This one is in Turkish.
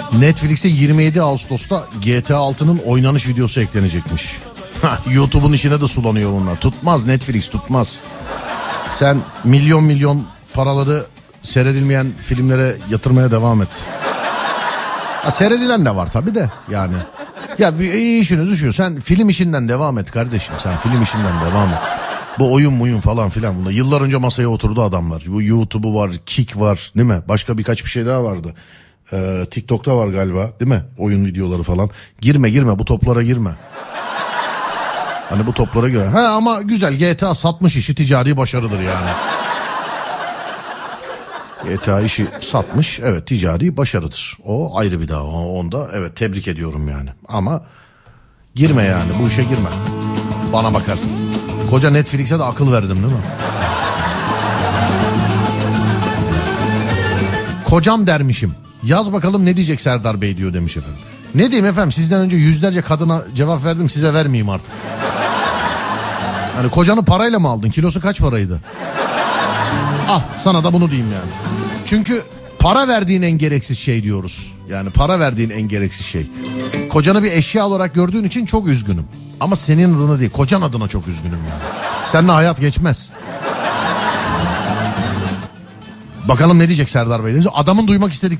Netflix'e 27 Ağustos'ta GTA 6'nın oynanış videosu eklenecekmiş. YouTube'un işine de sulanıyor bunlar. Tutmaz, Netflix tutmaz. Sen milyon paraları seyredilmeyen filmlere yatırmaya devam et. Ha, seyredilen de var tabii de yani. Ya bir işiniz düşüyor. Sen film işinden devam et kardeşim. Sen film işinden devam et. Bu oyun falan filan bunda. Yıllar önce masaya oturdu adamlar. Bu YouTube'u var, Kick var, değil mi? Başka birkaç bir şey daha vardı. TikTok'ta var galiba, değil mi? Oyun videoları falan. Girme bu toplara girme. Hani bu toplara göre. Ha ama güzel, GTA satmış, işi ticari başarıdır yani. GTA işi satmış, evet, ticari başarıdır. O ayrı bir dava. Onda evet, tebrik ediyorum yani. Ama girme yani, bu işe girme. Bana bakarsın. Koca Netflix'e de akıl verdim değil mi? Kocam dermişim. Yaz bakalım ne diyecek Serdar Bey diyor demiş efendim. Ne diyeyim efendim, sizden önce yüzlerce kadına cevap verdim, size vermeyeyim artık. Hani kocanı parayla mı aldın? Kilosu kaç paraydı? Al sana da bunu diyeyim yani. Çünkü para verdiğin en gereksiz şey diyoruz. Yani para verdiğin en gereksiz şey. Kocanı bir eşya olarak gördüğün için çok üzgünüm. Ama senin adına değil, kocan adına çok üzgünüm yani. Seninle hayat geçmez. Bakalım ne diyecek Serdar Bey. Adamın duymak istedikleri